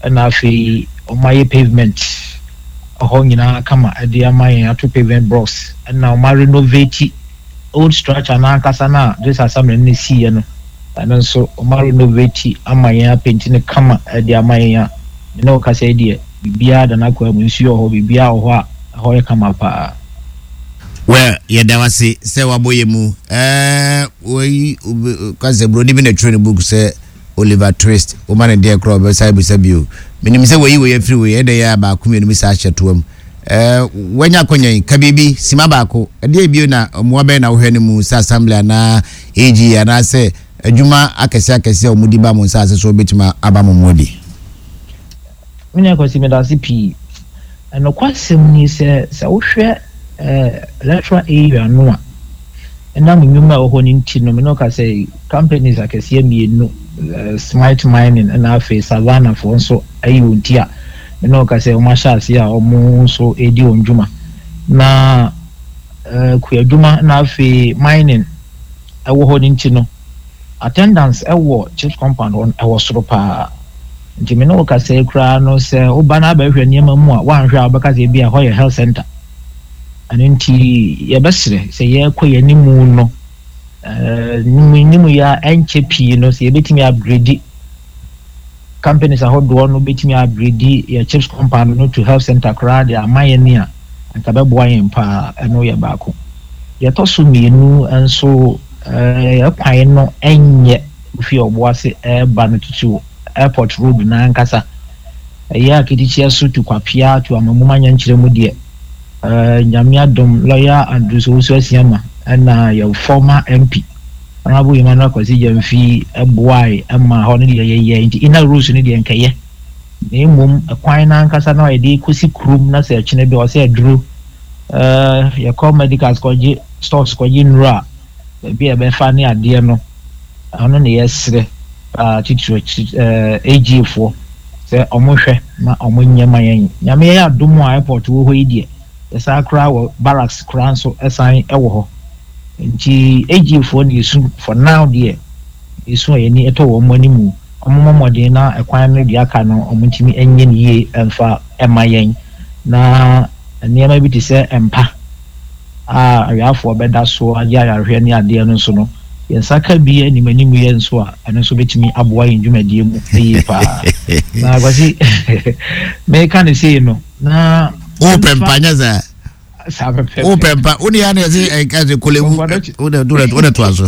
na afi omaye pavement ho nyina kama ade amaye ato pavement blocks na oma renovate old structure na kasa na this assembly ne see no and so oma renovate amaye paint ne kama ade amaye ya no kasa ide bibia da na kwa munsuo ho bibia ho a ho ye kama pa. Well, yadawasi se waboye mu we kaze brodi bi na train book say Oliver Twist o man dey crop be say bisabio minim say we free we dey ya ba ku minim say ahyetom wanya konyen ka bibi sima ba ko dey bio na mo be na wo hwe ne mu sa assembly na AG ana say adwuma akese o mudi ba mo sa so betima aba mo modi minya ko sima da CP no kwasem ni say wo hwe electoral area no a na munyuma ho ni ntino me no ka say companies akese mienu smart mining na afi savannah for so ayo ntia me no ka say o ma sha ase a o mu so edi onjuma na kuyaduma na afi mining ewo ho ni ntino attendance ewo chief compound on ewo soro pa nti me no ka say kra no say obana ba hwe niam mu a wan hwe a obaka say bia ho ye health center anenti yebesre say ye koyanimu no nimu ya NCP no say betimi upgrade companies ahodo no betimi upgrade ya chips compound no to health center crowd ya mayenia akabeboa yen pa eno ye baako ye toso mienu enso ya kwan no enye fi oboase ba no tutu airport road na nkasa ya kitichia so to kwapia to amamumanya nkyeremu de Nyamia Dom lawyer and Russo Siama and your former MP. Honorable Emmanuel Kwasi Jamfi Boy Emma Honey in a rules in the Nkaya. Name a quine and Casano ID Kusi Krum na search ne or say Drew your call medical stocks Quajin Ra be a befani at Diano. I don't know yes teacher AG4 say Omoshe na Omunya Mayan. Yamia Dumo Airport who idiot. The Sacra barracks crown so assign ewo nti AG4 ni su for now there isu eni eto wo mani mu omomode na ekwan no dia ka no omuntimi enye niye emfa emayen na niema bi ti se empa ariafo beda so aja yahwe ni ade no so no yensaka bi ani manimu ye nso a eno so betimi aboa yendwumadie mu eyi pa na kwasi me kan say no na open panyaza open pa uni ana ze kaze kolemu una twazo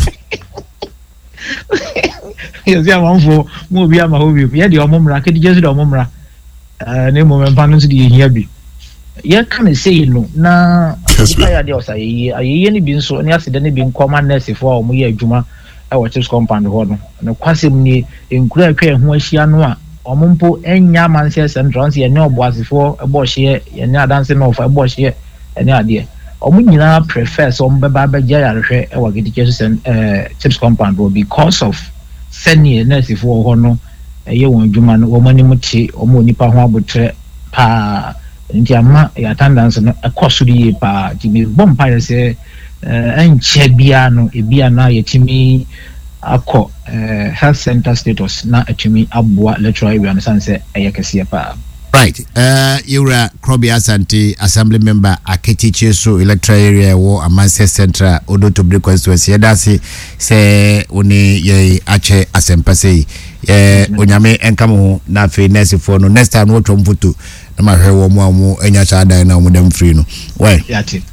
yezi amanfo mu obi ama hobi ye de omomra kedi jesu de omomra ne mo mempa no so de yehia bi ye kan say no na ya de osaye ayeye ni bi nso ne asede ne bi nkoma nurse fo a mo ye adwuma e wo chips compound ho no kwasem ni enkura atwa ho ahia no a omumpo enya manse central ye ne oboasefo ebohye ye ne adanse no fa ebohye ene ade omunyina prefer so mbeba bagya yarehwe e wagediche so chips compound because of senior nurse fo ho no ye won adwuma no omani muti omo nipa ho abotre pa nti ama ya attendance no ekoso die pa timi bompa ye se enche bia no ebia na yetimi akọ health center status na atumi aboa electoral area no sanse ayekese pa. Right. Yura Krobi Asante Assembly Member Aketiche so electoral area wo Amanse Central Odo to break constituency. Yadasi se oni ye ache asempase onyame enkamu na fe nesi for no next time wo twomfutu na mahwe wo mu amu enya cha dan na mu dem free no. Why? Yati.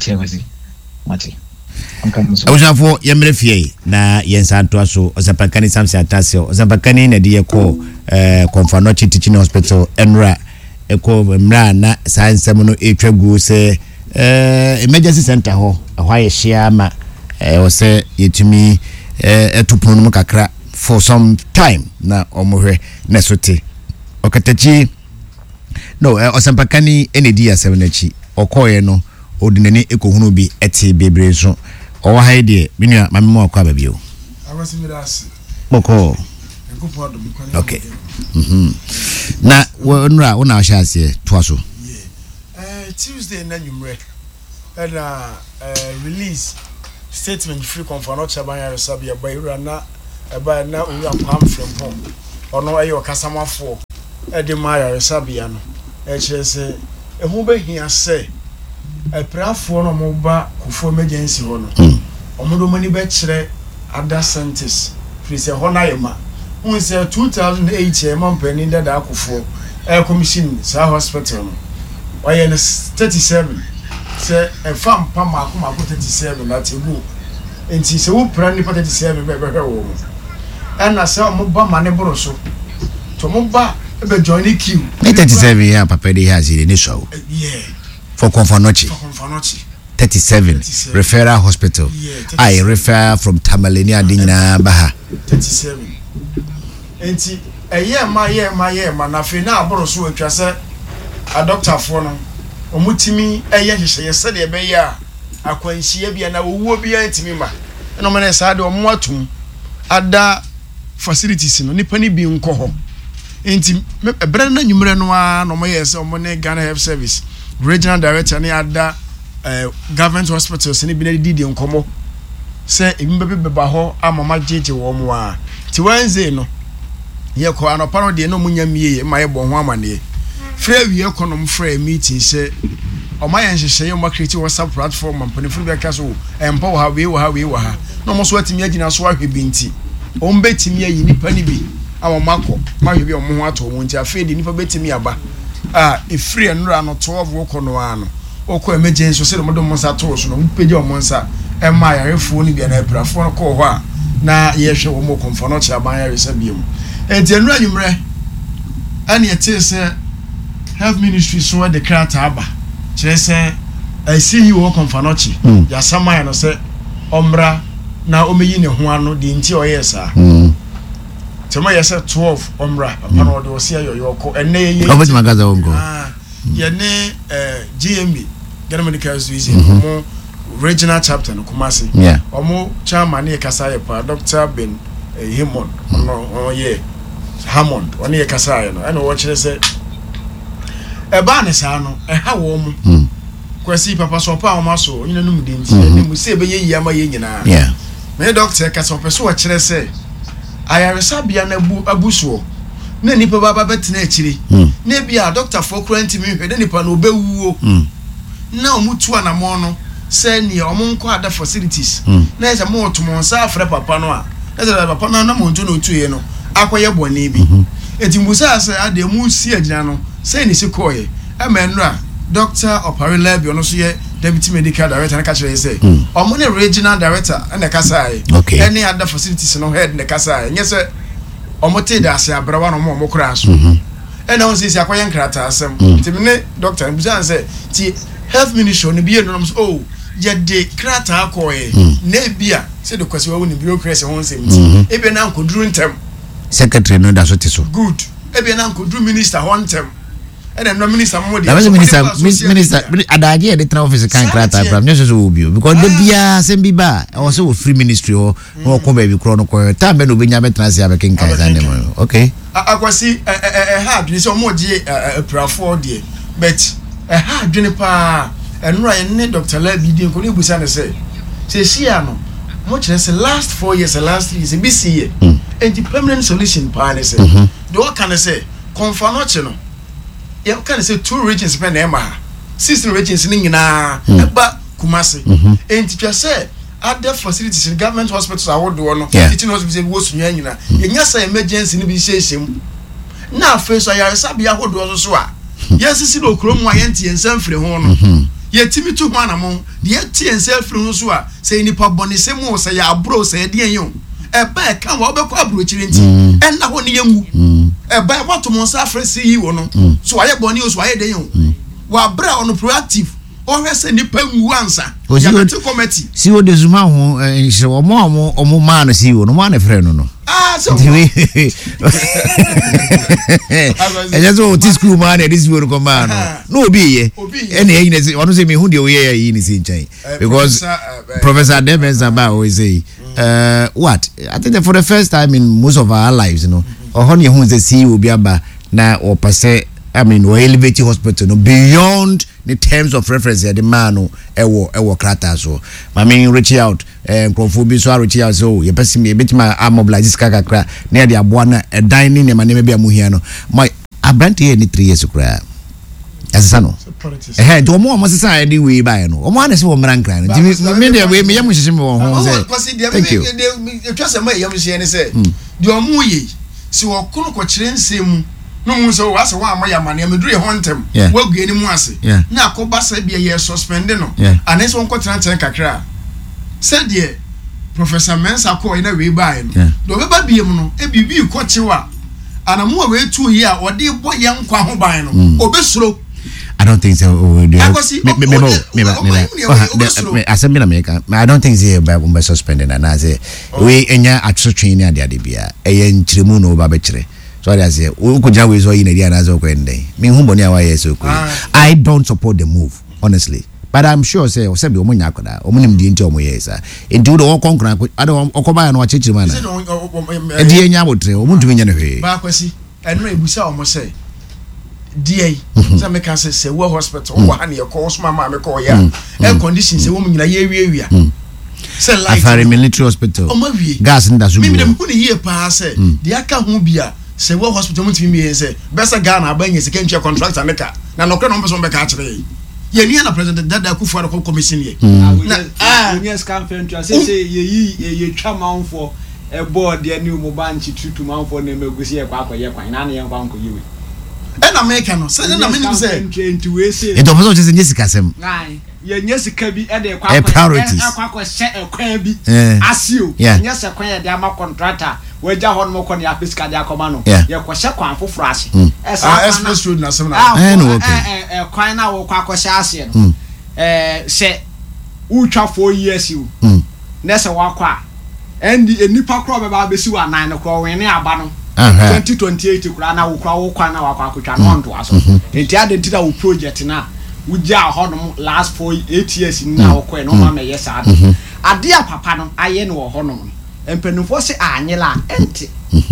Mati. Awusafo yemre fie na yensanto aso Ozapakani Samson Atasio Ozapakani na die ko Konfanochi Teaching Hospital Enra eko mra na sansem no etwagu se emergency center ho ahwa ye hia ma o se yetumi etupunu mu kakra for some time na omohwe na sote okatachi no Ozapakani enedi asemenachi okoye no odinani ekohunu bi eti bebre so owa haide binua mamemo akwa babio awasimirasi boko okay na wonra wona ahyasie toaso Tuesday na nyumre and release statement free conference chabanya resabia bayura na eba na ura pam from home ono ayo kasamafo edema yaresabia no ekire se ehu behia se eprafo no mo ba kufo emergency ho no omodo mani be kire ada scientists please ho na yema un se 2008 e mon pani da kufo commission sa hospital no oye 37 se e fam pa mako 37 na tebu enti se wo pra ni 37 be wo and se mo ba mane boroso to mo ba be join queue 37 year papa dey has the initial yeah for Konfanochi 37 referral hospital I refer from Tamalini adina baha 37 enti eye ma na fe na aboroso atwa se a doctor for no omutimi eye hyehyeye se de be ya akwanhie bia na owuo bia ntimi ma no mena sa de omo atum ada facilities no nipa ni bi nko ho enti ebere na nwumre no a no mo yes omo ne Ghana Health Service regional director ni ada government hospitals ni bi na didi nkomo se ebimbe beba ho amama jeje wo mo a ti Wednesday no ye ko anopa no de no munya miye ma ye bo ho amane frɛ wie econom frɛ meeting se oma ye nhyehyɛ mo create WhatsApp platform ampanifuru be ka so empa wo ha we ha no mo so atimi agina so ahwe bi nti ombetimi ayi nipa ni bi amamako mahwe bi omo ho ato mo nti afedi nipa betimi aba efiri enura no 12 wokono ano okọ emergency so mo do mo nsa to so no mpege omo nsa ema yarefo ni bia na eprafo no kọ ho a na ye hwe wo mo Konfanochi aban yaresa biem enti enura nyumre ani etese health ministry so de krata aba kire se I see you Konfanochi ya samaya no se omra na omeyi ne ho ano de nti oyesa tema yesa 12 omra apana ode osia yoyoko enne ye obeti magaza wongo ye ne GMB Ghana Medical Association mo regional chapter no Kumasi omo chairman ye kasaye pa Dr. Ben Hammond no ye Hammond oni ye kasaye no ene wo kire se eba ne sa no ha wo mo kwasi papa so pa o maso nyina num de nti ne mu se be ye yama ye nyina me doctor ka so peso wo kire se ayaresa bia na abusuo na nipa baba betina akire na bia doctor for current mi hwede nipa na obewuo na omutu anamo no se ne omonko ada facilities na ese mo otomo nsa afre papa no a ese papa no na mo nto no tuye no akoye bone bi eti mbusa ase ade mu si agina no se ni se koye amenra doctor Oparela bi ono so ye deputy medical director na ka kire say omo ne regional director na ka say any other facilities no head na ka say nyese omo te da ase abrawa no mo kura so e na on say akoye nkrata asem timine doctor busan say ti health ministry no bi no so ye de krata akoye na bia say de kwasi wa woni bureaucracy won say e be na nkoduru ntem secretary no da so ti so good e be na nkoduru minister won ntem and no minister mo dey minister adaje e dey tra office kan krata abram nyo so obi because the bia sem bi ba o so free ministry o ko ba bi kro no ko ta be no benya betra se abekin kan san dem okay akwasi hard ni so mo die prafo dey but hard ni pa enura ne Dr. Labi dey ko ni busa ne say sia no mo kire say last 4 years last 3 years be see here and the permanent solution pa ne say do what can say Konfanochi no you can say 2 regions pen ema 16 regions ni nyina eba Kumasi and you say other facilities in government hospitals are what do no teaching hospitals wo sunya nyina yenya say emergency ni bi hyehye na face ayaresa bia hodo so a yes si do kromu ayenti ensam fire ho no yetimi tu ho anamo de yeti ensam fire ho so a say nipa bonisem o say ya abro say de enyo eba ka wa obekọ abro chiri nti enna ho ne yemu eba wato mo sa fresi yi wo no so aye boni o so aye de enyo wa bra on proactive o hwese nipa nwu ansa ya beti committee si o de zuma ho nhye omo ma no si wo no ma na frɛ no no so just o ti school man e this wo ko ma no obi ye ene ye ni se onu se me hu de o ye yi ni si nchen because Professor Debenza ba always say what I think that for the first time in most of our lives you know or you who say obi aba na or pase I mean we elevate hospital no beyond the terms of reference the man ewo krata so I mean reach out crowdfunding so reach out so you person me bit my mobilize this kakra na the aboa na dining na me bia mu hia no my brand here ni 3 years kura asesa no do omo sesa edi we buy no omo anese wo mran kran me de we me yam hihye me wo ho say thank you e twase ma yam hihye ne say de omo ye si wo kono ko kire nsem no mu so wa se wa ma yam ne meduru ye ho ntem wa gu ni mu ase na akoba sa bia ye suspend no anese won ko tran kakra said de Professor Mensa ko ina we buy no do be ba biem no e bibi ko chewa anamu we 2 year odi bo ye nkwa ho ban no obesuro I don't think so. Me assembly America. I don't think they be suspended and I say we enya atso training ade ade bia eye nchiremu no ba bechere. So I say we ko jawe so yin ade anazo ko ende. Me hu boni awa yes so I don't support the move honestly. But I'm sure say o se be omunya akoda omunim di nti omo yes ah. Enti do konkran ade okoba no achechiri man. E di enya abotre omuntu nya ne hwe. Ba kwasi eno ebusa omo say DA say make us say we hospital wo ha ne ko so mama me ko ya air condition say wo mu nyina ye wiawia say like Afari military hospital gas nda so me dem hu ne ye pa say de aka hu bia say we hospital mu timi me say besa Ghana abanye sika ntwe contractor neka na no kre no mbe so mbe ka kire ye ni na president Dada Akufo Addo commission ye na yes can fan to say ye twa manfo e board ye new mobile tutu manfo na megusi ye kwa akoye kwan na ye kwa nko yewe en America no say na me say enti we say e do so just nyesika sem ngai ye nyesika bi e de kwa kwa she ekwan bi asio nyese kwan ye de ama contractor weja hon mo kon ya piska de akoma no ye kwa she kwan foforo ase express road na sem na no okay kwan na wo kwa she ase no she utwa 4 years you nese wakwa endi enipa kro be ba besi wa 9 no kro we ne aba no 2028 kura na wo kwa na wakwa akotwa no ndo aso enti ade ntida wo project na uja honom last 8 years na wo kwa no ma me yes ade a papa no aye no wo honom empenufo se anyela enti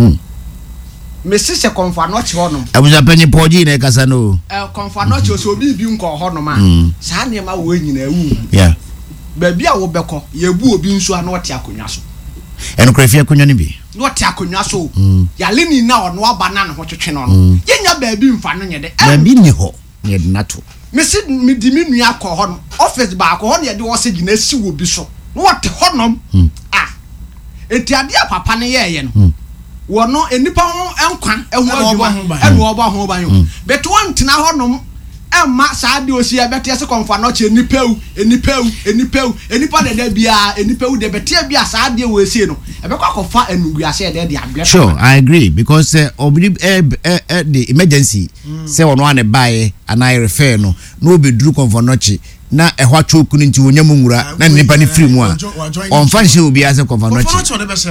mesise konfa no che honom abuja penyi poji na kasa no konfa no che so bi nko honom a sa ne ma wo nyina ewu baby a wo beko ye bu obi nso ana ote akonwa so eno krefie akonwa ni bi no ote akonwa so ya leni na ono aba na ho twetwe no yenya baby mfa no nyede baby ni ho nyede nato mesi mi di mi nua akọ ho no office ba akọ ho ne ye de wo se gina si wo bi so no ote honom enti ade a papa ne ye no wono enipa ho enkwan ehu adwuma enu oba ho ban yo beto ntina honom emma saade osi e bete se konfa no che enipa de bia enipa de bete bia saade we esi no e be kwakofa enugua se de ablet. Sure, I agree because the emergency say ono ane bae ana refer no obi duru konfa no che na ehwa choku nti wonyam nwura na nipa ni free mu a on fan she obi ase konfa no che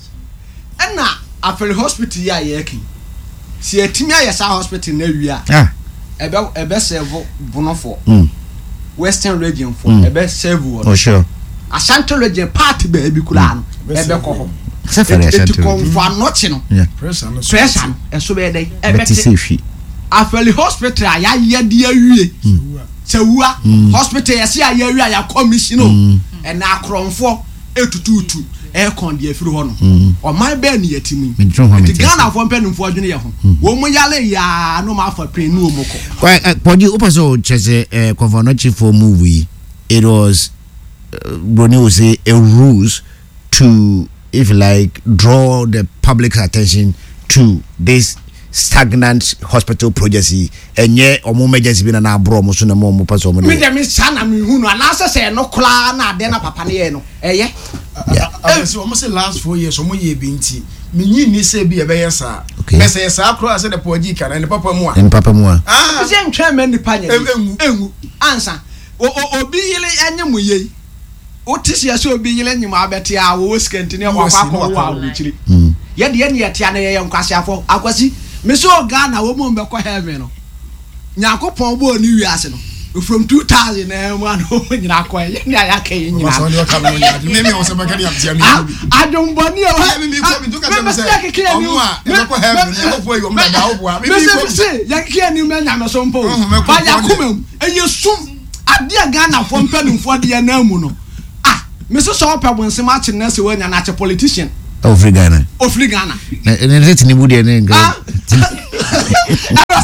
na Afari hospital ya yeki si etimi ayesa hospital na wia ebe serve bonofo western region for ebe serve wo oh sure Ashanti region part be bi kula no ebe ko ho sefere Ashanti konfa nochi no pressure enso be dey ebe ti Afari hospital ya yede awie sewua hospital ya si awie ya commission no na akronfo etututu aircon de afiri ho no o man be ne yatimi ti Ghana fo mpanimfo adwene ye ho wo mo yale ya no ma fa pen no mo ko Podi upaso chese convonochi for movie it was Bruni will say a ruse to if like draw the public attention to this stagnant hospital project and ye omo emergency bi na abro mo so na mo paso mo me dem sana me hu no na se no kla na de na papa ne ye no eye so almost the last 4 years omo ye bi nti me nyi ni se bi e be yesa pese yesa akro ase de poji kana ne papa mu a se ntwa me ni pa nya engu ansa obi yile anye mu ye o tisi ya se obi yile nyim abete a wo skenti ne kwa kwa wa wuchiri ye de ye tia na ye nkwase afo akwasi me so Ghana wo mo mbekọ heaven no Nyakopon bo ni wiase no from 2000 na mo an o nyina akọ ye ni aya ka ye nyina so ni ka no nya me me o se baka ni amtia mi adomboni o me ko mi duka me se omo a mbekọ heaven ni ko yo mda da obo a me ko se ya kia ni me nya me so mpo ba ya kumem eye sum ade Ghana fo mpanimfo de na mu no me so so pa bonsem a kine na se wanya na che politician Ofri Ghana na ne reti ni budi ne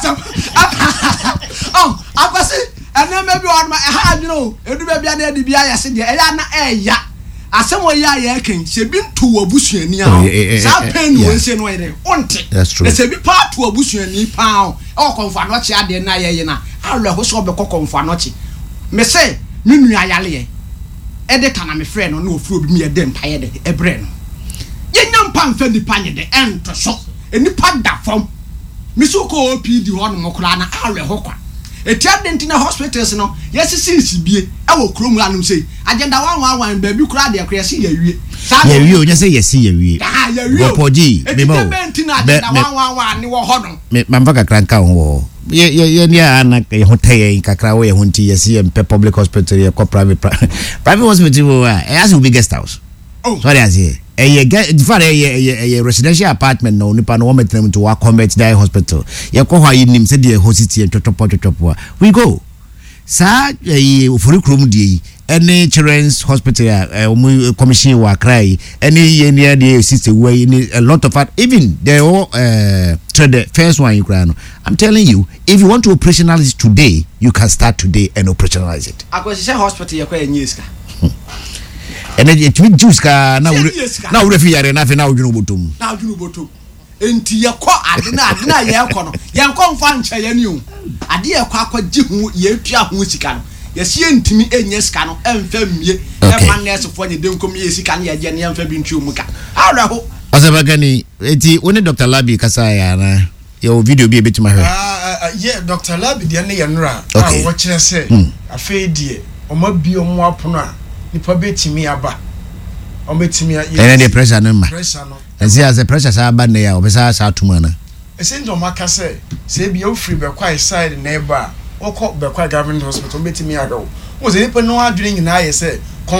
akwasi ene maybe on my ha you know edu be bia na di bia ya se de eya na eya asem wo ya ya ken se bi nto obusuani a sa pen wo se no ere onte se bi pa to obusuani pa o konfa no chi ade na ye na alwa ho so be konfa no chi me se me nua yale e de kana me frɛ no na ofuro bi me ye de mpa ye de ebre no ye nyampa mfa nipa nye de ento so enipa da fam me so ko OPD ho no mokra na alwa ho kwa etia dentina hospitals no yesisi bie e wo krom anum sei agenda 111 ba bi kura de akra se yawie ya wie o nya se yesi ya wie gopoji me ma dentina agenda 111 ni wo ho no me mamfa kakra nka ho ye ni ana ye hotaye kakra wo ye honti yesi ye public hospital ye ko private hospital wo e as we guest house sorry as here a residential apartment no nipa no want them to accommodate die hospital ye ko hwa yinim se de hositi totopo we go sa ofori krom die any children's hospital commission wa cry any near the sister way a lot of even the the first one you cry no I'm telling you if you want to operationalize it today you can start today and operationalize it akwese hospital ye kwa enyeska and it will juice ka na we fi yare na fi na odwunu botom enti ye ko adena ye ko no ye ko mfa nche ye ni o ade ye ko akwaji hu ye tua hu sika no ye sie ntimi enye sika no emfa mie e ma nurse fo nye denkom ye sika no ye je ne emfa bi ntu mu ka awra ho Azabagani eti oni Dr. Labi kasa ya na your video bi ebetima hwe yeah Dr. Labi de ne ye nura wo kire se afei die o ma bi o mu apono a nipa betimi aba o betimi ya ene de pressure no ma ezi as the pressure sa aba ne ya obesa sa atuma na esenjo maka se bi o free be kwai side neighbor oko be kwai government hospital betimi aga o ze nipa no adwene nyina ye se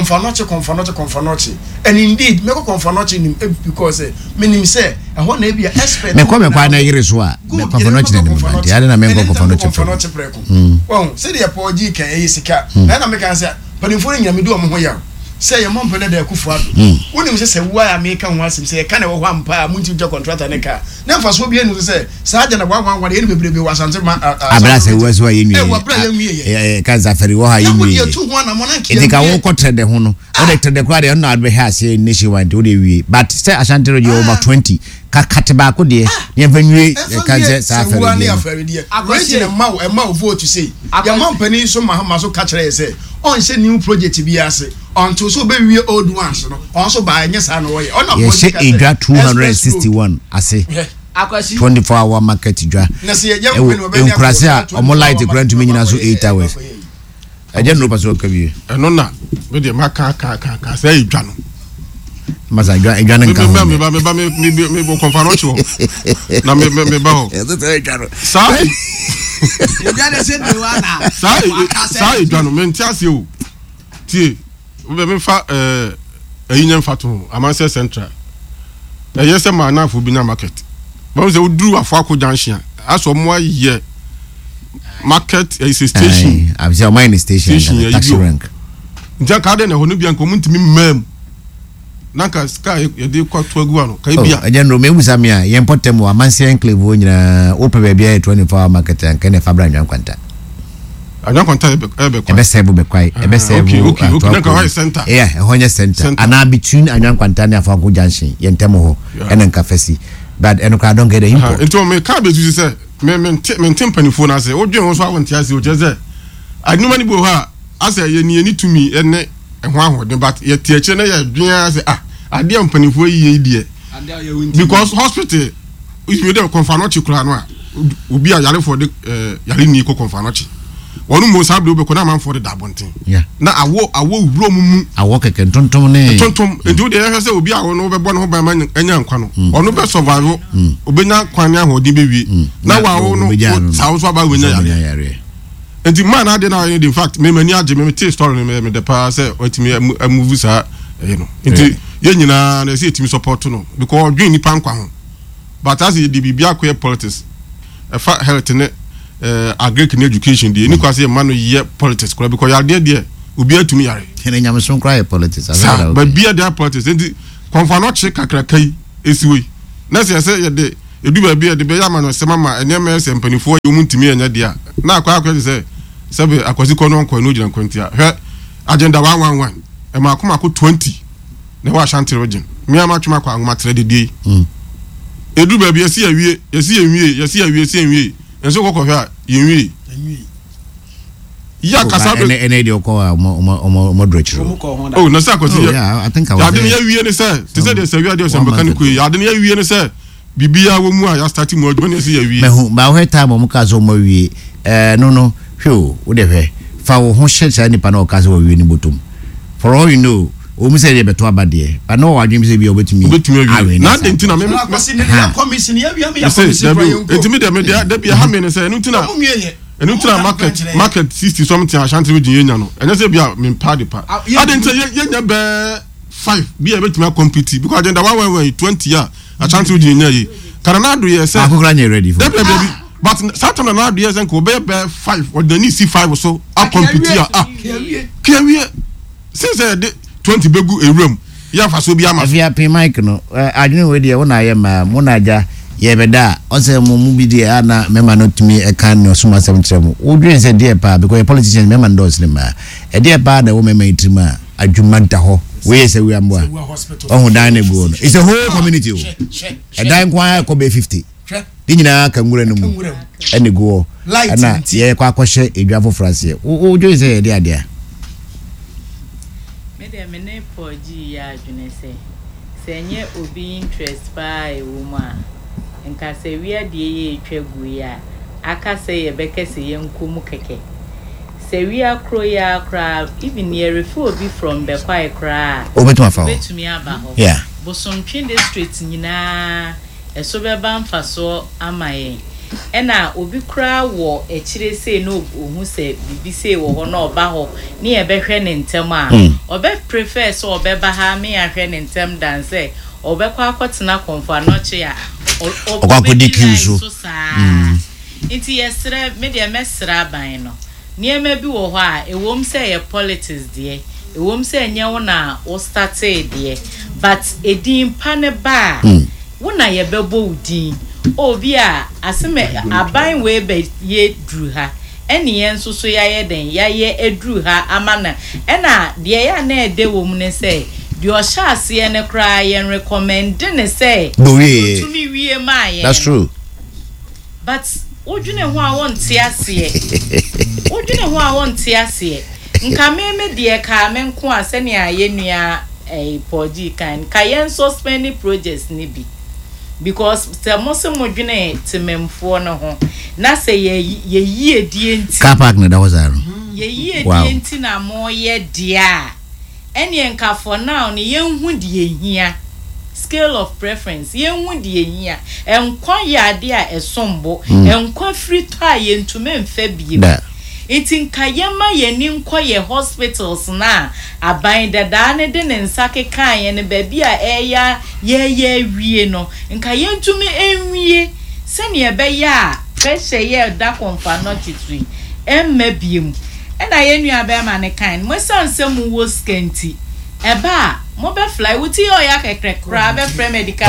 confanoche and indeed me ko confanoche nim because me nim se ho na bia expert me ko na yire so a me confanoche na nim ya na me ko confanoche preko won se de po gi kan e sika na me kan se panimfo nyina me do mo ho ya se ye mo mpene da kufu ado wonim se wa ya me kan ho asim se ka na wo ho ampa munti jo contractor ne ka na mfa so bia nu se sa aja na gwa de ne bebrebe wasante ma abra se wo so ye nwie ka zafari wo ha ye nwie edika wo ko trede ho no o de trede kwa de no adbe ha se nationwide o de wie but say asante roje over 20 ka kateba ko de ye vanwie ka ze zafari de akwati na ma vote say ya mampani so ma so ka kire say on say new project bi ase until so be wie old ones no on so ba nya sa no wo ye ona project e 261 ase 24-hour market dwa na se ye enkurase a omo light grant me nyina so 8 hours aje no paso ka bi eno na we de maka say dwa no masa dwa nka me bo confirmation wo na me ba ho sa you got say the one sa dwa no me ntiase o tie we be fa ayinyem fato amanse central yese ma na fo bi na market but we do afọ akọ junction aso mo aye market is a station I say mine station taxi rank nja ka de na ho no bia nko muntimi mam nanka sky ye de kwato agu ano ka bia ajen ro mebusa me a ye importem wa manse enclave wo nyina wo pe bia 24-hour market an kene fabra nwan kwanta anyan kwanta ebe sebo be kwai ebe sebo okay nanka high center honya center ana between anyan kwanta na afọ akọ junction ye ntemo ho ene nka fasi but I don't get the import. Into me ka be to say me timpani phone ase o dwen so awon tiase o jeze aduma ni bo ha ase ye ni to me ene ho ahode but ye tie na ye dwen ase ade ampani fo yi die because hospital is me dem confanochi kura no a obi a yare for the yare ni ko confanochi wonu mo sabdo be ko na man for the dabonten na awo wuro mumu awo keke tontom ne tontom edu de ye se obi a wo be bo no ba man anya nkwa no onu be survive obenya kwan ya hodi be wie na wa wo no sa so ba wenya yare enti man ade na in fact me mani age me tell story me de pa say otimi move sa you know enti ye nyina na say etimi support no because odwen nipa nkwa ho but as the bibia ko politics fa health ne agric in education dey ni kwase man no ye politics ko because ya dey obi atumi yare ene nyamson cry politics but bia dey politics enti konfa no che kakra kai esiwe na say ye dey edu ba bia de be ya ma no sema ma enya ma ese mpanifo ye mu ntimi enya dia na akwa say sebe akwasi ko no nko no gina kwantia hwe agenda 111 e ma akoma ko 20 na wa Ashanti region mi ama twema kwa ngoma trade die edu ba bia si awie enso kokko hwe yenwie ya kasabe ene de ko mo drochiro oh na sa kwasi yeah I think I was ya de ya wie ne say te say de say wi ade o se mechanic ya de ya wie ne say bibia wo mu a ya start mu adwo ne say ya wie mehu ba ho time mo ka so mo wie no hwe wo de hwe fa wo ho hye nipa na o ka so wie ni botom for all you know o mu say de beto abade but no wa dwem say bi obetumi na de ntina me kwasi ne ya commission ya commission for you etimi de me de bia ha me ne say ntina enu tira market 60 something Ashanti region yenya no enya say bia me pa de pa adent yenya be 5 bia betumi compete because agenda 120 year Ashanti region yenya yi Canada ye say akokra nye ready for but Saturn na do ye say ko be 5 or the need see 5 so a compete kiawie since 20 begu ewram ya fa so bia ma afia pe mic no adwene we de wona ye ma monaja ye beda ose mu bi de ana mema no tumi e kan no suma sem trem odwen se de pa because politicians mema ndos ne ma e de pa da wo mema itrima adwuma da ho we se we amboa oh dan ne go no it's a whole community e dan kwa ko be 50 di nyina ka ngure no mu ene go ana ye kwa kwahye edwafo France odwen se ye de ade me ne poji ya adwene se senye obi interest pa e wo ma nka se wi de ye twegu ya aka se ye bekese ye nkomu keke se wi akro ya akra even near refu obi from be kwai kra obetumi aba ho yeah Bosontwe district nyina eso be ban faso amaye ena obi kra wo ekire se no ohu se bibi se wo ho na oba ho ne ye behwe ne ntem a obe prefer so obe ba ha me ya hwe ne ntem dan se obe kwa akotena konfa no che ya okwakodiki so iti yesre media mesra ban no niema bi wo ho a ewom se ye politics de ewom se nya wo na o started de but edin pane ba wo na ye bebo udin obi a aseme aban we be ye dru ha eni yen so so ya ye den ya ye edru ha amana ena de ya na ede wo mu ne se de o sha ase ne kra ye recommend ne se to me wie ma ye that's true but odwene ho a won te ase odwene ho a won te ase nka me de ka me nko ase ne aye nua poji kan ka yen suspend projects ni bi because the most modwene tememfo no ho na se ye yie die nti car park na da was aro ye yie die nti na mo ye dia eni enka for now ni yenhu die hia scale of preference yenhu die hia enkwa ya ade a esombo enkwa free to a yentume mfa bie itinka yema yeni nkwa hospitals na aban dada ne de nsake kan ye ne baby a eya ye wie no nka yentume enwie se ne ebe ya pressure ye da konfa no titui emmabiem ena ye nua be ma ne kan mo sansem wo skenti eba mo be fly wuti o ya kekrekra be free medical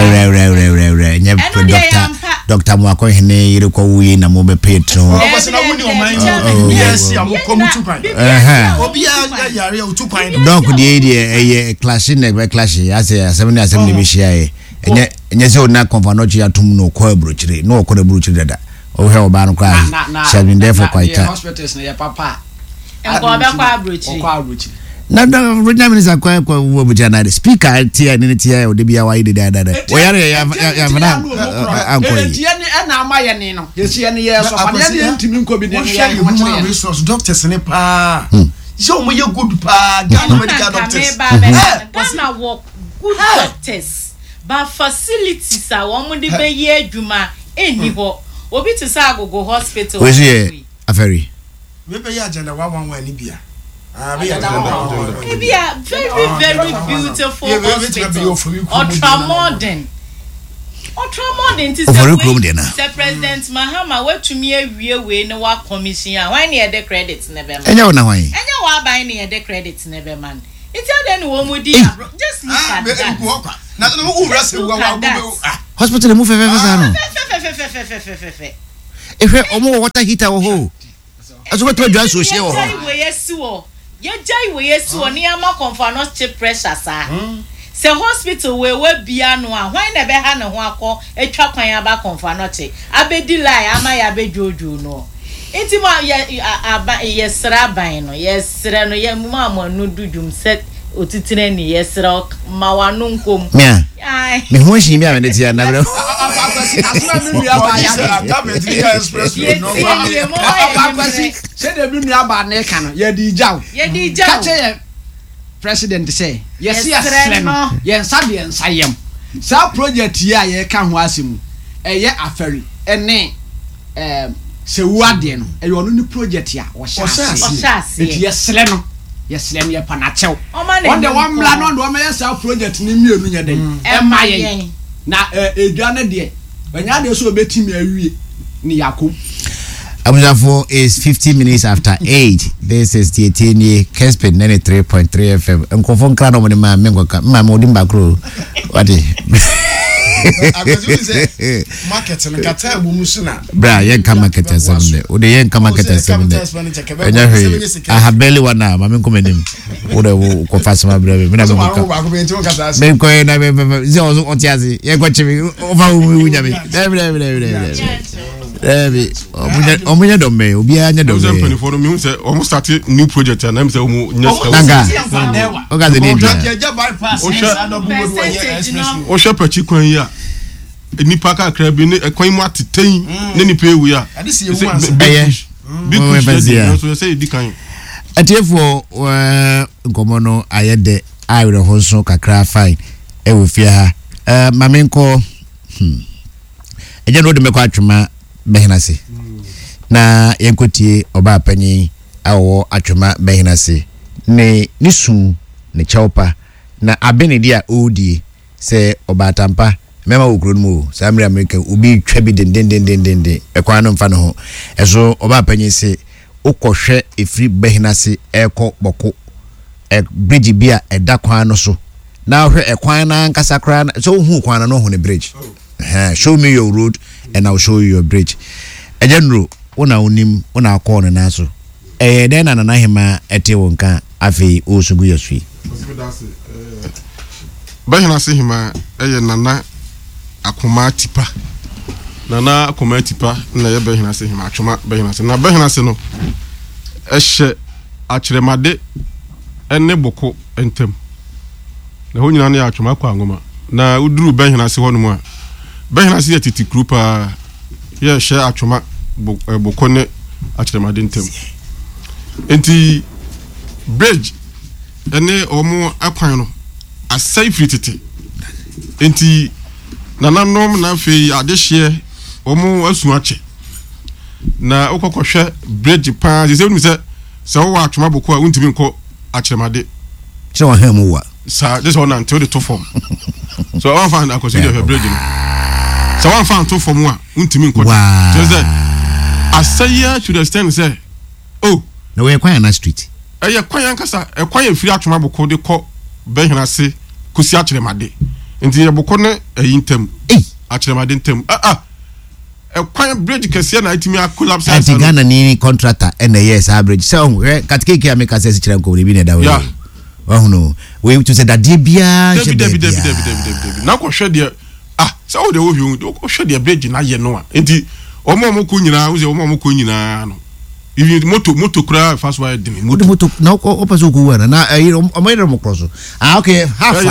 re nya doctor mo akọ hene yire ko wuyi na mo be petro wase na woni o man yes ya mo ko mutu pan obi ya yare o tu pan donc de clash ne be clash asem ne be shia enya se ona convanochi ya tum no ko abrochire no ko abrochire dada o he oba no kwa she been there for quite time hospitals na ya papa enko be kwa abrochire na regional minister kwa wo bujana speaker tia ni tia o de bia wa ide dada o yare ya fana anko yi tia ni na amaye ni no yesia ni ye so fa ni ntimi nko bi ni ya human resource doctors ni pa so mo ye good pa Ghana medical doctors was na work good doctors ba facilities a wo mo de be ye adwuma eni ho obi ti sa agogo hospital we see aferi we be ya agenda 111 ni bia maybe a very beautiful hospital ultramodern the president Mahama wetumi awie we ne wa commission a why na the credit ne be man enya na why enya wa ban na the credit ne be man it's then wo mudi just look at that na no wo rase wo hospital mu fefe no ehwe omo water heater wo ho aso beto adwan so hye wo ho ye jai we yesu oni ama conference chip pressure sa se hospital we bia no a hwan na be ha ne ho akọ etwa kwan aba conference abedi lie ama ya bedwojo no enti ma ye sra ban no ye sra no ye mu amanu dudum set otitire ni ye sra ma wanu nkom me ho hyi mi amene tia na bro asuna mi nua ba ya government legal express no se de mi nua ba ne ka no ye di jaw ka che ye president say yes sre no ye nsa de nsa yem sa project ya ye ka ho asemu eye afari ene se wuade no eye onu ni project ya wo sha ye sre no yes lem ye panachew on the one plan on do me say project ni mienu nya den e ma ye na edwa ne de anya de so obetimi awie ni yakom Abujafo is 50 minutes after 8. This is the TNA Kespin 93.3 FM. Nkofon kra no mo ma mengoka ma mo dimba kro. Wadi. Market no kata bumusuna. Bra yen ka market asem. O de yen ka market asem. Enya hwe. I have barely one now. Ma menko menim. O de wo ko fasema bra me na menko. Menko na me ze o tiazi. Yen ko chimi over wu nya me. Omunya dome obi anya dome o zen for me say almost start new project and am say omu nanga o ga de ni o she pachi kwan ya nipa ka kra bi ne kwan mu ateten ne nipa ewu ya big business so say di kan atiefo nkomo no ayede ayre honso kakra fine e wo fie ha mamenko eje no de mekwa atwema behinase na yenkotie oba panyi awo atwema behinase ne nisu ne chawpa na abene dia odi se oba tampa mema okro mu samri america obi twa bi den ekwa no mfa no ho eso oba panyi se ukohwe efri behinase eko boko bridge bia edakwan no so na hwe ekwan na nkasakra so hu kwan no ho ne bridge show me your road and I'll show you your bridge. A general, una unim, una corner naso. Then na hima ete wonka afi osugu yosfi. Bahina se hima nana akoma tipa. Nana akoma tipa na ye bahina se hima atwoma bahina se. Na bahina se no ehye akyeremade ene boko entem. Na ho nyina na atwoma kwa ngoma. Na uduru bahina se hono mu a bahina se titi grupa ye hye atwoma boko ne akyeremade entem. Enti bridge ene omo akwan no asai fritete enti nananom na fe adehye omo asu ache na okokohwe bridge pa ze unu se wo atwoma boko a untimi nko akyeremade se wo hemu wa sa this one until the top form so I find consider her bridge so I found top form a untimi nko so say asai should understand say oh na we kwan na street kwan yankasa kwan ya firi atwoma boko de ko behina se kusi akyeremade enti ye boko ne ayintem akyeremade ntem kwan bridge kese na itimi collapse ati Ghana ni contractor and yes bridge so katikeke ameka se kyerem ko bi ne da we wahuno we to say that bia David na ko hwe de so wo de wo hwe ko hwe de bridge na ye no a enti omo ko nyina wo se omo ko nyina no even moto kura fast wire dimi moto na opaso ku wana na omo mo cross okay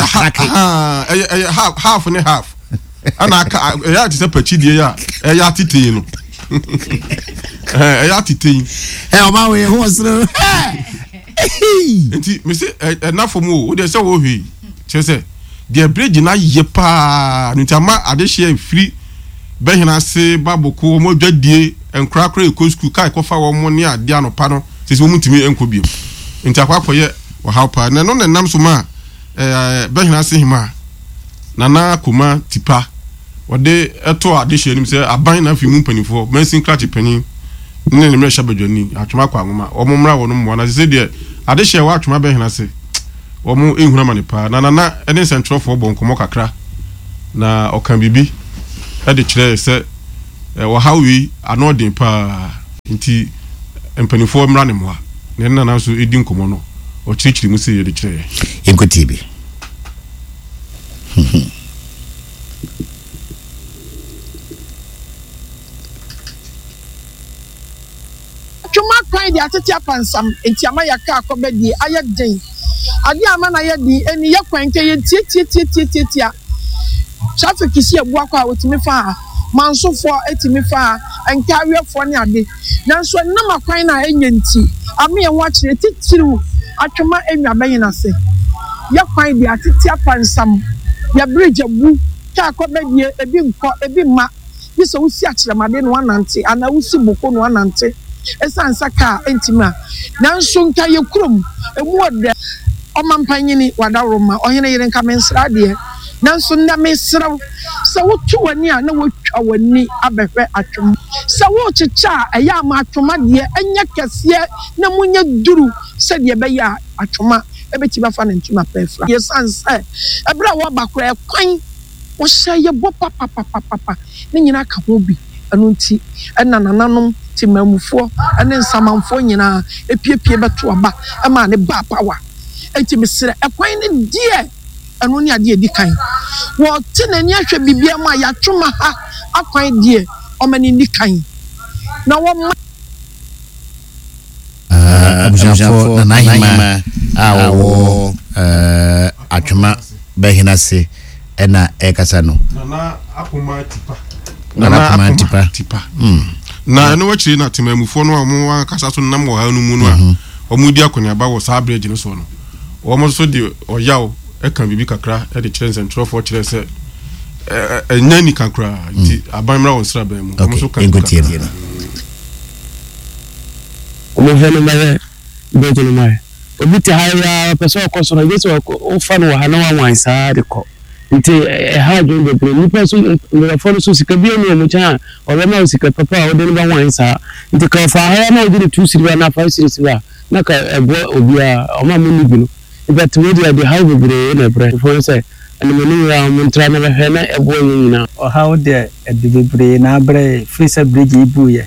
half and half ana ka ya ti se pachi die ya ya titin no ya titin o ma we ho sro enti me say na for mu o de se wo hwi che se the bridge na ye pa ntama adehye free behina se baboko mo dwadie enkrakra eko school kai ko fa wo mo ne ade anopa no sese wo mutimi enko biem nti akwakoye wo haupa na no nam so ma behina se hima nana kuma tipa wode eto adehye nim se aban na fi mu panifo mensin kratch panin ne ne mresha badwani atwoma kwa ngoma omo mra wo no mo na sese de adehye wa atwoma behina se omo ehuna manipa na nana ene sentrofo bo nkomo kakra na okan bibi de kyerɛ sɛ how we anodin pa nti empanifo mra ne moa ne nana so edi nkomo no o kyirikyiri mu se ye de kyerɛ enko tv Chuma kwan dia tete apansam enti ama yaka akɔba die ayɛ den ade ama na yɛ den eni yɛ kwan ke yɛ tie traffic isi ebu akwa wotimi fa mansofo etimi fa enkawiefo ne ade nanso nam akwan na enye nti ame yɛ ho akyere titiriw atwoma enwa bɛn na se yɛ kwan dia tete apansam yɛ bridge abu ka akɔba die ebi nkɔ ebi ma bi so usi akyeremade no anante ana usi boko no anante esansa ka entima nanso nka ye krom emu ode omampanyini wadaroma ohene yire nka mensra de nanso na mesraw se wotu wani a na wotwa wani abehwe atwom se wo chicha eya ma atwoma de enya kese na munya duru se de be ya atwoma ebeti ba fa na ntuma pefra yesansa ebra wo bakora kwan wo hye ye bo papa ne nyina ka ho bi anu nti ena nananom timamufo ene nsamanfo nyina epiepie beto aba ema ne ba power enti mesere ekwan ne die anu ne ade edi kan wo tinani ahwe bibia ma ya twoma ha akwan die o mani ni kan na wo abujafo na hima awo atwoma behinase ena ekasa no na akoma tipa na no wachiri na temamufo no amu akasa so nam wo ha no mu no a omudi akonya ba wo sa bridge no so no wo mo so de oyaw e kan bibi kakra e de kyerɛ central for kyerɛ sɛ nyani kakra nti abanmra won sra ba mu mo so kan omo hene mare bridge no mare obi te ha ya person ko so no je so o fa no ha na wan saa de ko nti ha jo de bre ni person le for so sika bi no mo cha o be ma sika papa o de no ba wan saa nti ka fa ha na o de 2 silver na 5 silver na ka ebo obi a o ma mo ni bi no but we dey how we bre na bre for say and me ni ya mo tra na be he na ebo nyina o how de de bre na bre free bridge ibu ye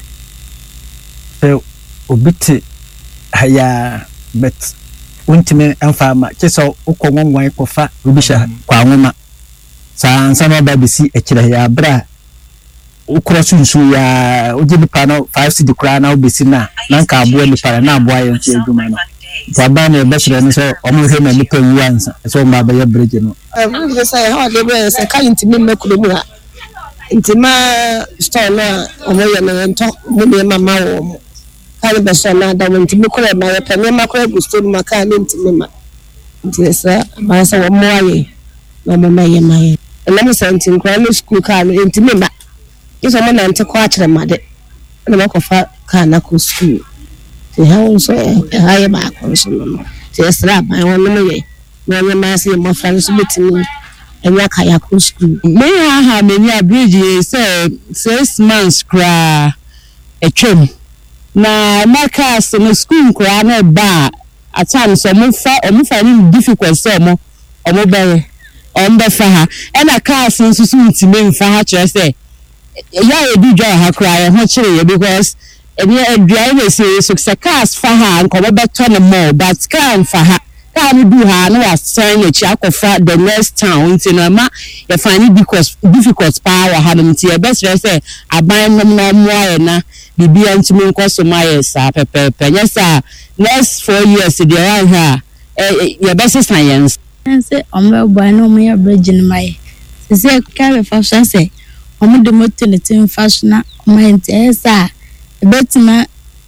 so obiti haya but untime amfama cheso ukonwonwan kofa ubisha kwa nwoma sansa no ba bisi ekire ya bra ukro sunsu ya ujibi pano 5 cd kra na obisi na nka abo ni para na abo aye nti adwuma no taba na besre ni so omo he na nipa wiansa so ma ba ya bridge no we say how dey be say ka intime mekuro mu ha intima store na omo ye na nto mu me mama wo kale besa na da intime kura ma ya pe me makura gusto mu maka ni intime ma ntisa ma sa wo mo aye na mama ye mai na mo santi nkra no school ka no intime ma iso mo na nte kwa akere made na makofa ka na ko school ti ha won so ha ye ba ko so no ti esra ba won no ye no ye ma se mo fra so betimi enya ka ya ko school me ha me nya bridge say 6 months kra etwem na makas no school kra na ba atan so mo fa ni difficult so mo be fa ha ena cars nsusu ntime mfa ha kire say ya edu jo ha kra ya ho kire ye because eni adua we say so cars fa ha nko be beto no more but can fa ha can do ha no asan ya chi akofa the next town nti na ma ya fani because difficult power ha no nti e best say aban no mo aye na bibia ntimi nkoso maye sa pepepe nyesa next 4 years the around here ya best science say ombe boy no mo ya bridge no mai say ka be fa say omo de moto ne tin fashion na mai ntesa betima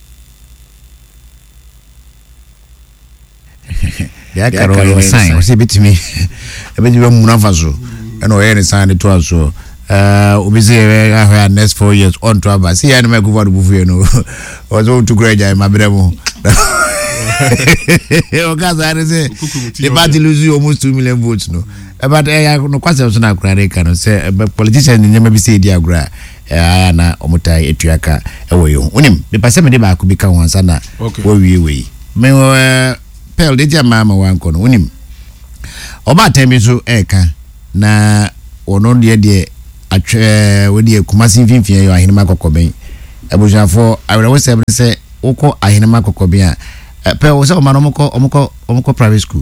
ya karo yo sign o se betimi ebejibe munafaso eno ye ne sign to aso obize ha next 4 years on to aba see ya no make over bufu no ozo to greja ma bremo o kaza re se the party lose almost 2 million votes no but no kwase so na akura ka no say politician ni nyama bi say di agura na omutai etuaka ewoyo unim be pase me de ba ku bi ka wansa na wo wiwe me pel de mama wanko no unim oba temi so eka na ono de atwe we de Kumasi mfimfia yo ahenema kokoben abushafo awrewo se woko ahenema kokoben a pe wo se o ma omko private school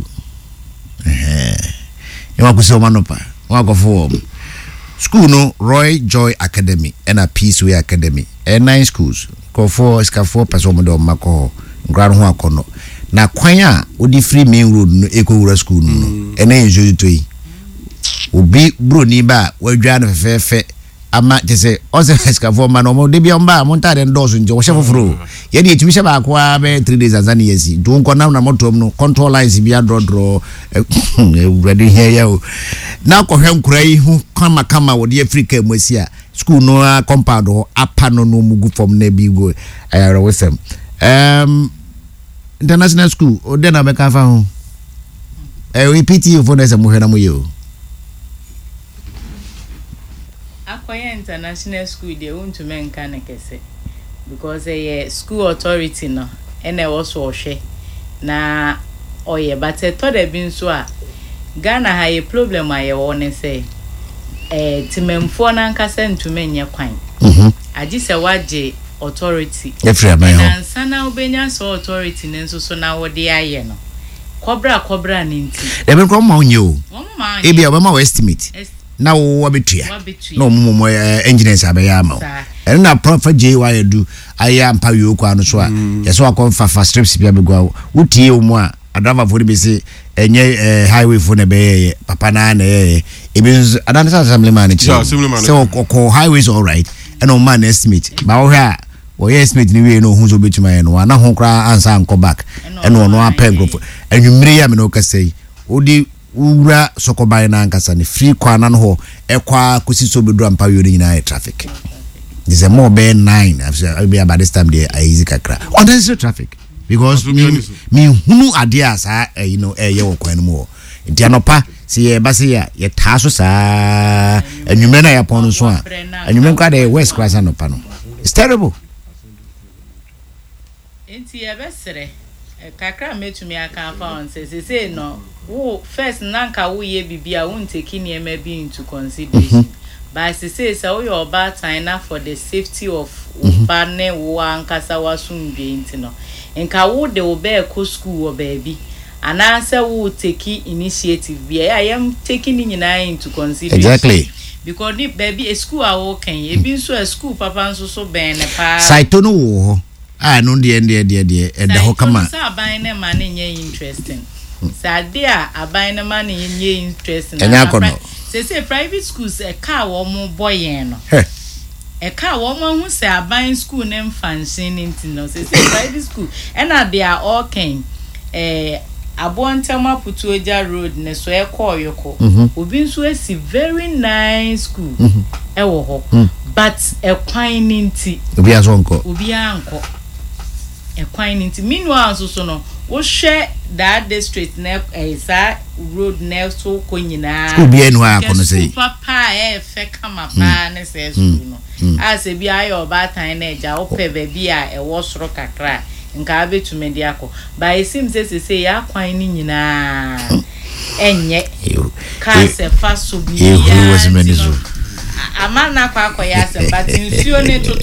you want to say manopa wako for school no Roy Joy Academy and a Peaceway Academy 9 schools ko for ska for person do mako ngran ho akono na kwan a odi free main road no ekowura school no ena enjoy to yi obi bro ni ba wadwa na fefe ama tese ose ska for man no de bia mba mo ntade ndoso nje wo shefoforo ye de etimi sheba akwa be 3 days azani yesi do nko na motom no control lines bia draw ready here ya na ko hwem kurai hu kama wo de Africa muasia school no compound ho apa no mugu form na bi go ayara wesem international school o de na be ka fa ho repeat you for na se mo hwe na mo yo Akwaya international school they want to men can kese because school authority no and I was washe na oye but to the bin so a Ghana ha a problem I won say timemfo na nkasa ntumenye kwan agi se waje authority na sana obenya so authority nenso so na wode aye no kobra ninti e be kom ma onyo e bia obema we estimate na wo betua na omumo engineers abaya ma e na prof JY do aya mpa wi kwa no so a yeso akonfa fa strips bia begwa wutie omu a adava for be say enye highway for na be papa na na e be adan assembly man chi so ko highways all right and on man estimate ba wo ha wo estimate ni we no hu so betuma no na ho kra ansa anko back and no apen go enwumire ya me no ka say odi ura sokoban na ankasa ni free kwana no ho ekwa kusi so bedu ampa yo nyina traffic this is more be 9 after be about this time there easy kakra on the traffic because me hunu ade asa you know ye wo kwan mo nti anopa si ye ba se ya ye taso sa enwume na ya pon so a enwume kwa de west class anopa no it's terrible nti ye besere kakra metumi aka fa on say no wo first nanka wo ye bibia wo nteki niema bi into consideration but say so we oba time for the safety of ubane wo ankasa wasumbe nti no nka wo de oba ko school wo baby anasa wo take initiative bi I am taking nyina into consideration exactly because the baby a school a wo kan e bi so a school papa nso so ben ne pa site no wo no de e ho kama sa ban ne ma ne nye interesting sa dia aban ne ma ne nye interesting enya kono say private schools e ka wo mo boyen no e ka wo mo hu say aban school ne mfansin nti no say private school and they are all ken Abontama Putuoja Road ne so e call yoko obi nso esi very nice school e wo ho but e kwan ninti obi azonko e kwan ninti meanwhile so no wo hwe that district na esa road na so ko nyina school bi enu akono sei papa e fe kama pa ne se school no ase bi ayo ba tan na eja wo pe ba bi a e wo soro kakra nka abetume di akọ ba esim se ya kwan ni nyina enye ka se fa so bi ya amana kwa ya se but nsuo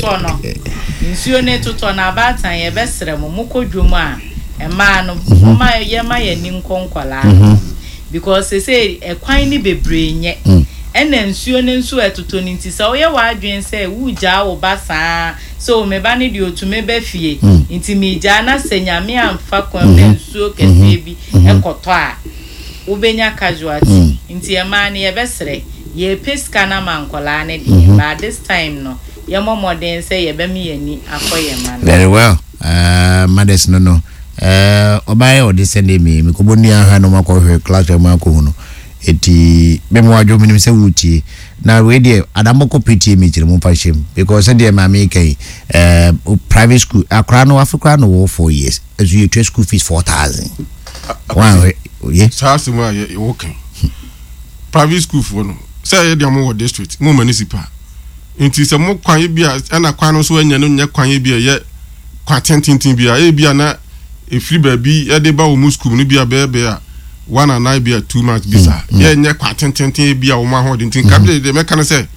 ne toto na abatan ye besere mo kodwom a ema no ma ye ma ye ni nkonkwala because say e kwan ni bebre nye ena nsuo ne nso etoto ni nti se wo ye wa adwen se wuja wo basa so me ba ne di otume ba fie nti mi ja na senyame amfa kwan ne nsuo kese bi ekoto a wo benya casualty nti e ma ne ye besere ye peska na mankola ne di but this time no ye momoden se ye be mi yani akoye man very well mothers no obaye odi send me ko boni aha no makọ class ma ko hu no eti memo adwo minim se wuti na we dey adamoko piti me kire mo fashem because dey ma me kai private school akra no africa no 4 years as you trade school fees 4,000 one yeah so ma ye okay private school for no say ye dey mo district mo municipal nti se mo kwan bi a na kwan no so anya no nya kwan bi ye kwa tentintin bi a e bi na e free baby e dey ba wo mu school no bi a be a 1 and 9 be 2 months bisa ye nya kwa tentintin bi a wo ma ho de ntin kable de meka no say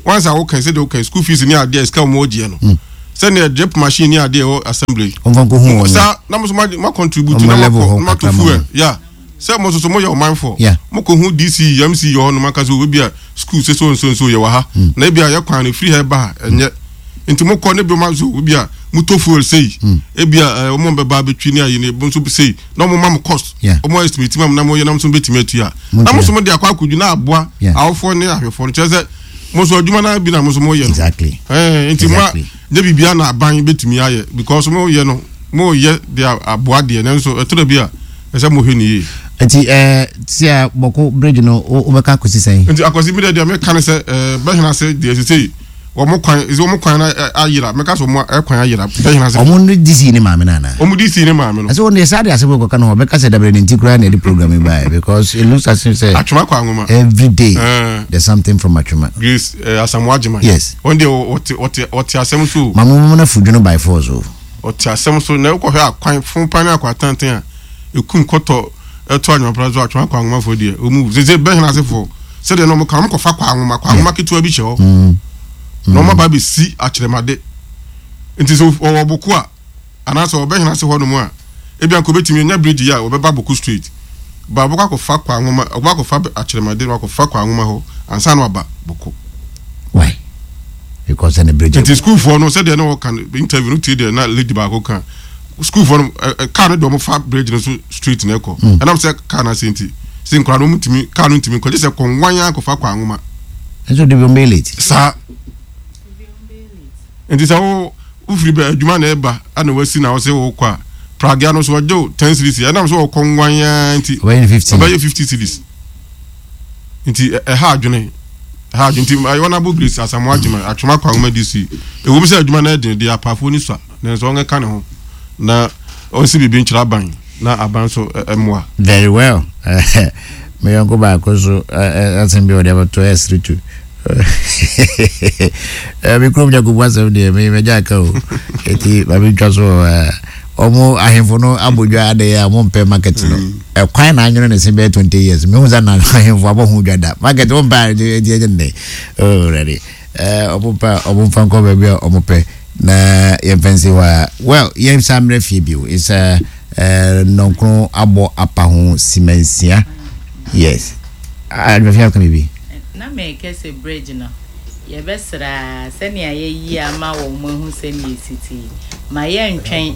once I okay say okay school fees ni ade iska mo ogie no send the drip machine ni ade o assembly onko hu sa na mo ma contribute na ma to fuel yeah say mo so mo your mindful mo ko hu DC MC yo no maka so we bia school say so ye wa ha na bia ye kwan free hair ba enye nti mo ko ne bi ma so we bia mo to fuel say e bia o mo be ba betwi ni ayi ne bo so say na mo ma cost o mo estimate mam na mo ye na so betimi atua na mo so mo de akwa akudwu na aboa awofo ne ahwefo no chese mo so adwuma na bi na mo so mo ye exactly nti mo ne bibia na aban betimi aye because mo ye no mo ye de aboa de na so etoro bia ese mo hwe ni enti tia boko bridge no o beka kosi sen enti akosi mi de me kan se behna se de se omo kwan na ayira meka so mo kwan ayira behna se omo ndi DC ni maame na omo DC ni maame no so ne sade ase boko kan ho beka se dabre nti kura na the program by because it looks as if say atuma kwa ngoma every day there's something from atuma yes asamwajima yes one day oti asem so mamu na fudwo no by force o oti asem so na ko hwe akwan fun pan akwa tantan a ekun koto eto anyo prazo atwa kwa ngoma fo die omu zeze behna se fo se de no mo kan mo fa kwa ngoma ketu abi che ho no ma ba be si akyeremade nti so oboku a ana so behna se ho no mu a ebia ko betimi nya bridge ya obeba boku street ba boku akofa kwa ngoma akofa akyeremade akofa kwa ngoma ho ansa no aba boku why because in the bridge nti school for no se de no kan interview no ti de na lady ba ko kan school for car no do mo fa bridge no street na eko and am say car na senti sin kra no mutimi car no ntimi ko je se kon wanya ko fa kwa ngoma enso de be late sa enti sa o ufri be adwuma na eba ana wasi na wo se wo kwa pragia no so wajo 10 series and am so kon wanya enti when 50 series enti ha adwene ha adwene enti I wanna book this asamu adwuma atwuma kwa ngoma DC e wo bi se adwuma na de dia pafo ni so na so nge ka ne ho na onsi bibi nchira ban na aban so emwa very well me yonko ba ko so asembi ode abato S32 mi krom ja kubwa se de me ja ka o eti ba bi twa so omo ahemfo no abodwa ade ya mo mpe market no kwan na anyo na se be 20 years me hu za na ahemfo abohu dwada market mo ba de ne oh ready obo fanko be bi omo pe na yemfensi wa well yem samre fibio is nonkro abo apa ho simensia yes advafia ka bibi na me kese bridge no ye besra sani ayi ama wo mo hu sani city maye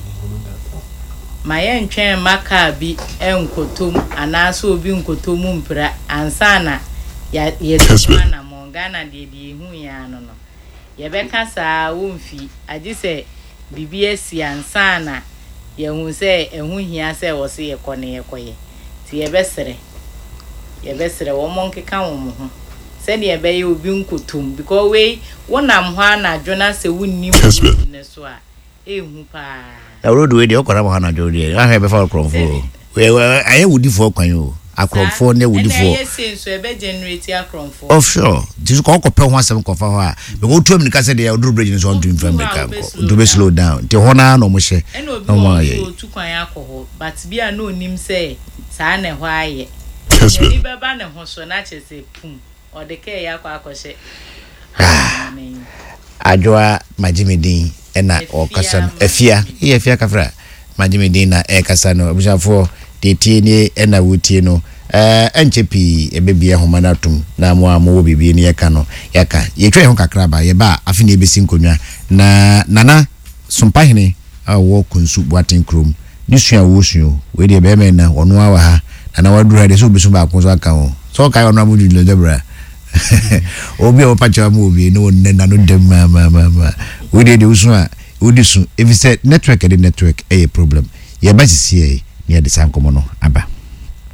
ntwen maka bi enkotom anaso obi nkotom mpra ansana ye na mongana de hu ya no yebeka saa wonfi agi se bibia si ansana ye hu se ehu hia se wo se ye kone ye koye ti yebesere wo monkeka wo mo ho se ne ebe ye obi nkotum because we wonam ho ana dwona se wunni ne so a ehu pa na road we de okora mo na dwo de ahwe be fa kromfo we aye wudi fo kwan o akromfo ne wudi fo so ebe generate akromfo offshore this ko ko pe ho asem ko fa ho a be go tu am nika se de ya oduru bridge so on to America do be slow down te ho na no mo hye no mo ye tu kwan akọ but bia no nim se saa na ho aye ni beba ne ho so na chese pum o de ke ya kwa akọhye adwa majimedin ena okasa efia kafra majimedin na ekasa no abusafo de tie ni ena wutie no enchepi ebebia homa na tum na mo wo bibie ni yeka no yaka yetwe ho kakra ba ye ba afi na ebesi nkonwa na nana sompahene awo kunsu buaten krom nisua wo suo we de be me na ono awa ha na wadura de so besu ba kunso aka ho so kai ono amudu le debra obi o pacha mu obi no nna no dem ma we de usu a odisu if you said network e problem ye ba sisi e near the same komo no aba